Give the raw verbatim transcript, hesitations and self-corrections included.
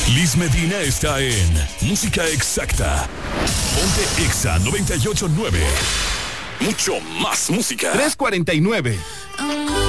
Liz Medina está en Música Exacta. Ponte Exa noventa y ocho punto nueve. Mucho más música. tres cuarenta y nueve.